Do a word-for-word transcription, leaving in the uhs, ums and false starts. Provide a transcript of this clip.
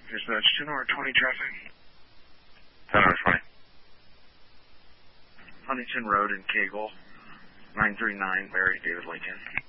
Dispatch ten over twenty traffic. ten over twenty. Huntington Road in Cagle. nine three nine, Mary David Lincoln.